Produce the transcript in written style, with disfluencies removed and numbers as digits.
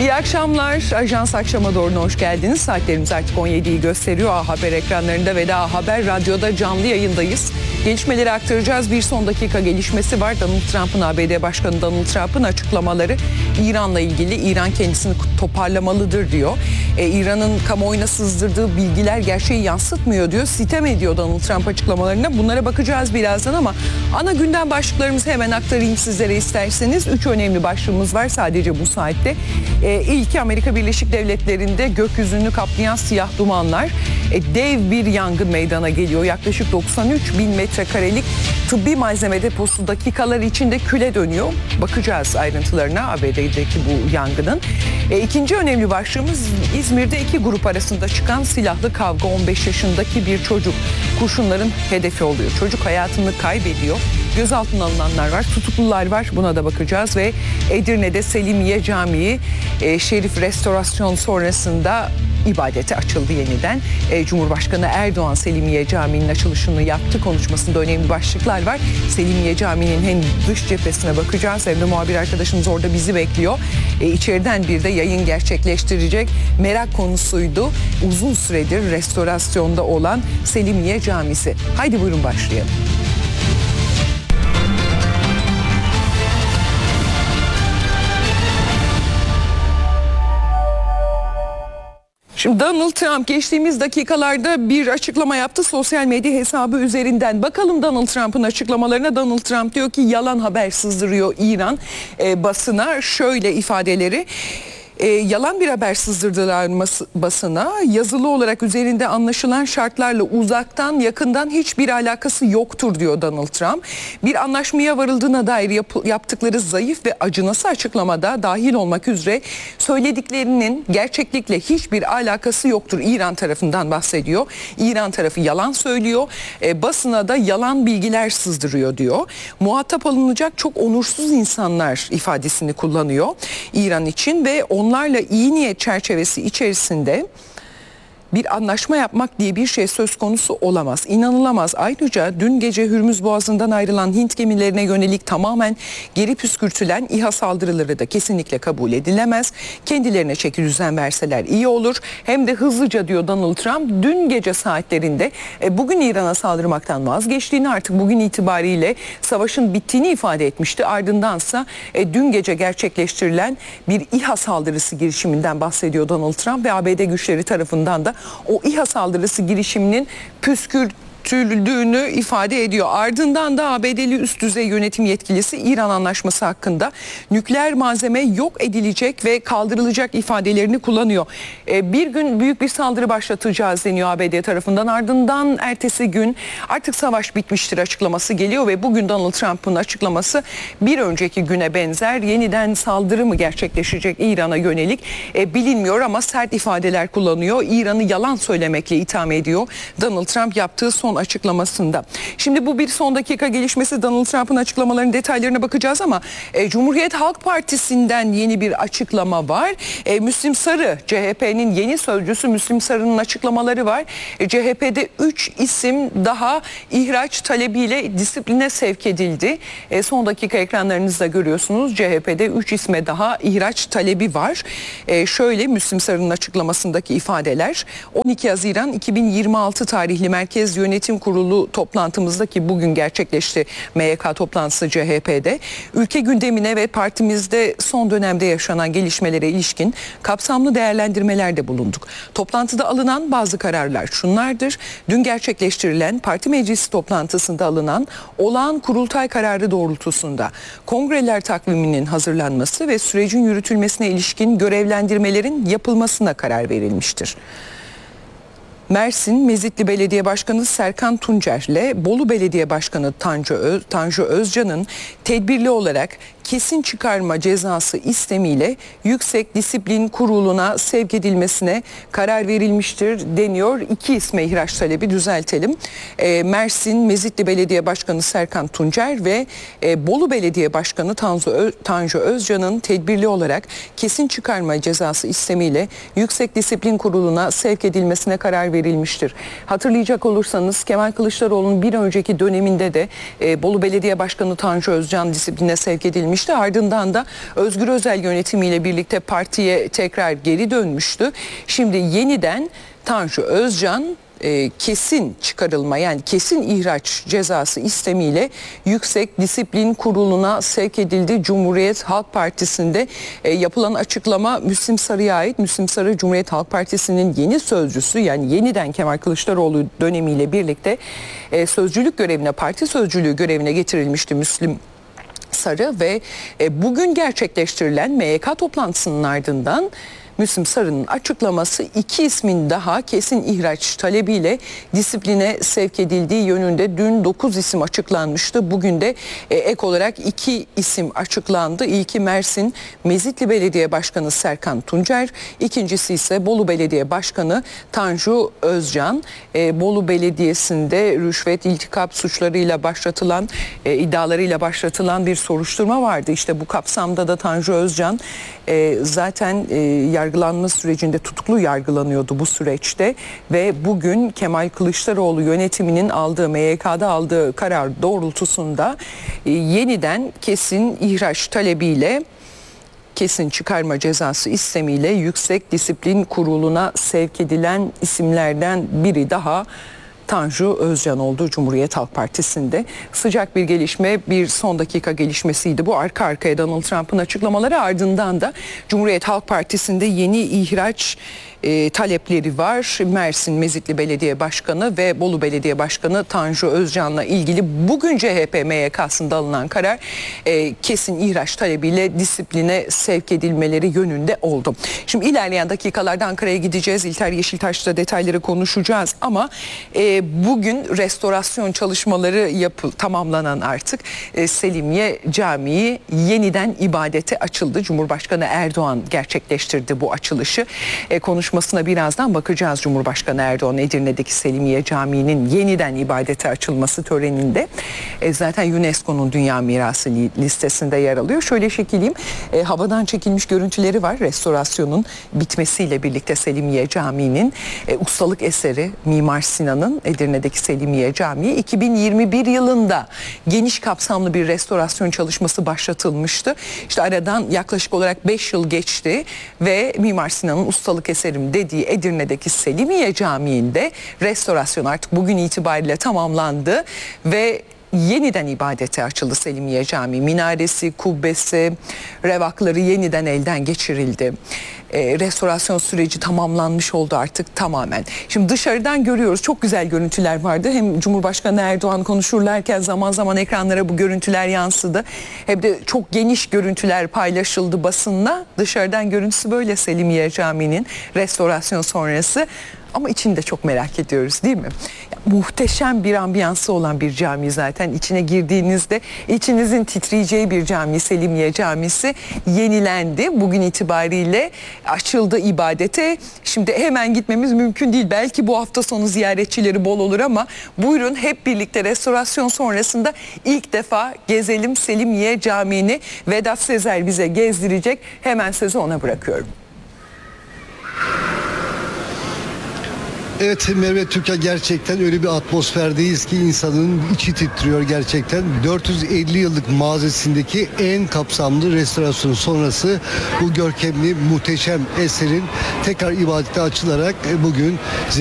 İyi akşamlar. Ajans Akşam'a doğru hoş geldiniz. Saatlerimiz artık 17'yi gösteriyor. A Haber ekranlarında ve A Haber Radyo'da canlı yayındayız. Gelişmeleri aktaracağız. Bir son dakika gelişmesi var. Donald Trump'ın, ABD Başkanı Donald Trump'ın açıklamaları İran'la ilgili. İran kendisini toparlamalıdır diyor. İran'ın kamuoyuna sızdırdığı bilgiler gerçeği yansıtmıyor diyor. Sitem ediyor Donald Trump açıklamalarına. Bunlara bakacağız birazdan ama ana gündem başlıklarımızı hemen aktarayım sizlere isterseniz. 3 önemli başlığımız var sadece bu saatte. İlki Amerika Birleşik Devletleri'nde gökyüzünü kaplayan siyah dumanlar. Dev bir yangın meydana geliyor. Yaklaşık 93 bin metrekarelik tıbbi malzeme deposu dakikalar içinde küle dönüyor. Bakacağız ayrıntılarına ABD'deki bu yangının. İkinci önemli başlığımız İzmir'de iki grup arasında çıkan silahlı kavga. 15 yaşındaki bir çocuk kurşunların hedefi oluyor. Çocuk hayatını kaybediyor. Gözaltına alınanlar var, tutuklular var. Buna da bakacağız ve Edirne'de Selimiye Camii Şerif restorasyon sonrasında ibadete açıldı yeniden. Cumhurbaşkanı Erdoğan Selimiye Camii'nin açılışını yaptı. Konuşmasında önemli başlıklar var. Selimiye Camii'nin hem dış cephesine bakacağız hem de muhabir arkadaşımız orada bizi bekliyor. İçeriden bir de yayın gerçekleştirecek. Merak konusuydu. Uzun süredir restorasyonda olan Selimiye Camisi. Haydi buyurun başlayalım. Şimdi Donald Trump geçtiğimiz dakikalarda bir açıklama yaptı sosyal medya hesabı üzerinden. Bakalım Donald Trump'ın açıklamalarına. Donald Trump diyor ki yalan haber sızdırıyor İran basına. Şöyle ifadeleri. Yalan bir haber sızdırdılar basına. Yazılı olarak üzerinde anlaşılan şartlarla uzaktan yakından hiçbir alakası yoktur diyor Donald Trump. Bir anlaşmaya varıldığına dair yaptıkları zayıf ve acınası açıklamada dahil olmak üzere söylediklerinin gerçeklikle hiçbir alakası yoktur. İran tarafından bahsediyor. İran tarafı yalan söylüyor. Basına da yalan bilgiler sızdırıyor diyor. Muhatap alınacak çok onursuz insanlar ifadesini kullanıyor İran için ve onlarla iyi niyet çerçevesi içerisinde bir anlaşma yapmak diye bir şey söz konusu olamaz. İnanılamaz. Ayrıca dün gece Hürmüz Boğazı'ndan ayrılan Hint gemilerine yönelik tamamen geri püskürtülen İHA saldırıları da kesinlikle kabul edilemez. Kendilerine çeki düzen verseler iyi olur. Hem de hızlıca diyor Donald Trump dün gece saatlerinde bugün İran'a saldırmaktan vazgeçtiğini, artık bugün itibariyle savaşın bittiğini ifade etmişti. Ardındansa dün gece gerçekleştirilen bir İHA saldırısı girişiminden bahsediyor Donald Trump ve ABD güçleri tarafından da o İHA saldırısı girişiminin püskürtüldüğünü ifade ediyor. Ardından da ABD'li üst düzey yönetim yetkilisi İran anlaşması hakkında nükleer malzeme yok edilecek ve kaldırılacak ifadelerini kullanıyor. Bir gün büyük bir saldırı başlatacağız deniyor ABD tarafından. Ardından ertesi gün artık savaş bitmiştir açıklaması geliyor ve bugün Donald Trump'ın açıklaması bir önceki güne benzer. Yeniden saldırı mı gerçekleşecek İran'a yönelik bilinmiyor ama sert ifadeler kullanıyor. İran'ı yalan söylemekle itham ediyor Donald Trump yaptığı son açıklamasında. Şimdi bu bir son dakika gelişmesi. Donald Trump'ın açıklamalarının detaylarına bakacağız ama Cumhuriyet Halk Partisi'nden yeni bir açıklama var. Müslim Sarı, CHP'nin yeni sözcüsü Müslim Sarı'nın açıklamaları var. CHP'de 3 isim daha ihraç talebiyle disipline sevk edildi. Son dakika ekranlarınızda görüyorsunuz. CHP'de 3 isme daha ihraç talebi var. Şöyle Müslim Sarı'nın açıklamasındaki ifadeler: 12 Haziran 2026 tarihli Merkez Yönetim Kurulu toplantımızda, ki bugün gerçekleşti MYK toplantısı CHP'de, ülke gündemine ve partimizde son dönemde yaşanan gelişmelere ilişkin kapsamlı değerlendirmelerde bulunduk. Toplantıda alınan bazı kararlar şunlardır: dün gerçekleştirilen parti meclisi toplantısında alınan olağan kurultay kararı doğrultusunda kongreler takviminin hazırlanması ve sürecin yürütülmesine ilişkin görevlendirmelerin yapılmasına karar verilmiştir. Mersin Mezitli Belediye Başkanı Serkan Tuncer ile Bolu Belediye Başkanı Tanju Özcan'ın tedbirli olarak kesin çıkarma cezası istemiyle Yüksek Disiplin Kurulu'na sevk edilmesine karar verilmiştir deniyor. 2 isme ihraç talebi, düzeltelim. Mersin Mezitli Belediye Başkanı Serkan Tuncer ve Bolu Belediye Başkanı Tanju Özcan'ın tedbirli olarak kesin çıkarma cezası istemiyle Yüksek Disiplin Kurulu'na sevk edilmesine karar verilmiştir. Hatırlayacak olursanız Kemal Kılıçdaroğlu'nun bir önceki döneminde de Bolu Belediye Başkanı Tanju Özcan disipline sevk edilmiş. geçirilmişti. Ardından da Özgür Özel yönetimiyle birlikte partiye tekrar geri dönmüştü. Şimdi yeniden Tanju Özcan kesin çıkarılma, yani kesin ihraç cezası istemiyle Yüksek Disiplin Kurulu'na sevk edildi. Cumhuriyet Halk Partisi'nde yapılan açıklama Müslim Sarı'ya ait. Müslim Sarı, Cumhuriyet Halk Partisi'nin yeni sözcüsü, yani yeniden Kemal Kılıçdaroğlu dönemiyle birlikte sözcülük görevine, parti sözcülüğü görevine getirilmişti Müslim Sarı ve bugün gerçekleştirilen MYK toplantısının ardından Müslim Sarı'nın açıklaması 2 ismin daha kesin ihraç talebiyle disipline sevk edildiği yönünde. Dün 9 isim açıklanmıştı. Bugün de ek olarak 2 isim açıklandı. İlki Mersin Mezitli Belediye Başkanı Serkan Tuncer. İkincisi ise Bolu Belediye Başkanı Tanju Özcan. Bolu Belediyesi'nde rüşvet, iltikap suçlarıyla başlatılan, iddialarıyla başlatılan bir soruşturma vardı. İşte bu kapsamda da Tanju Özcan zaten yargılanma sürecinde tutuklu yargılanıyordu bu süreçte ve bugün Kemal Kılıçdaroğlu yönetiminin aldığı, MYK'da aldığı karar doğrultusunda yeniden kesin ihraç talebiyle, kesin çıkarma cezası istemiyle Yüksek Disiplin Kurulu'na sevk edilen isimlerden biri daha Tanju Özcan oldu Cumhuriyet Halk Partisi'nde. Sıcak bir gelişme, bir son dakika gelişmesiydi bu. Arka arkaya Donald Trump'ın açıklamaları, ardından da Cumhuriyet Halk Partisi'nde yeni ihraç talepleri var. Mersin Mezitli Belediye Başkanı ve Bolu Belediye Başkanı Tanju Özcan'la ilgili bugün CHP MYK'sında alınan karar kesin ihraç talebiyle disipline sevk edilmeleri yönünde oldu. Şimdi ilerleyen dakikalarda Ankara'ya gideceğiz. İlter Yeşiltaş'ta detayları konuşacağız ama bugün restorasyon çalışmaları tamamlanan artık Selimiye Camii yeniden ibadete açıldı. Cumhurbaşkanı Erdoğan gerçekleştirdi bu açılışı. Konuşmasına birazdan bakacağız. Cumhurbaşkanı Erdoğan Edirne'deki Selimiye Camii'nin yeniden ibadete açılması töreninde zaten UNESCO'nun Dünya Mirası listesinde yer alıyor. Şöyle çekileyim. Havadan çekilmiş görüntüleri var. Restorasyonun bitmesiyle birlikte Selimiye Camii'nin ustalık eseri Mimar Sinan'ın Edirne'deki Selimiye Camii 2021 yılında geniş kapsamlı bir restorasyon çalışması başlatılmıştı. İşte aradan yaklaşık olarak 5 yıl geçti ve Mimar Sinan'ın ustalık eserim dediği Edirne'deki Selimiye Camii'nde restorasyon artık bugün itibariyle tamamlandı ve yeniden ibadete açıldı Selimiye Camii. Minaresi, kubbesi, revakları yeniden elden geçirildi. Restorasyon süreci tamamlanmış oldu artık tamamen. Şimdi dışarıdan görüyoruz, çok güzel görüntüler vardı. Hem Cumhurbaşkanı Erdoğan konuşurlarken zaman zaman ekranlara bu görüntüler yansıdı. Hem de çok geniş görüntüler paylaşıldı basınla. Dışarıdan görüntüsü böyle Selimiye Camii'nin restorasyon sonrası. Ama içini de çok merak ediyoruz, değil mi? Ya, muhteşem bir ambiyansı olan bir cami zaten. İçine girdiğinizde içinizin titreyeceği bir cami. Selimiye Camisi yenilendi. Bugün itibariyle açıldı ibadete. Şimdi hemen gitmemiz mümkün değil. Belki bu hafta sonu ziyaretçileri bol olur ama buyurun hep birlikte restorasyon sonrasında ilk defa gezelim Selimiye Camii'ni. Vedat Sezer bize gezdirecek. Hemen sözü ona bırakıyorum. Evet Merve Türkan, gerçekten öyle bir atmosferdeyiz ki insanın içi titriyor gerçekten. 450 yıllık mazisindeki en kapsamlı restorasyon sonrası bu görkemli muhteşem eserin tekrar ibadete açılarak bugün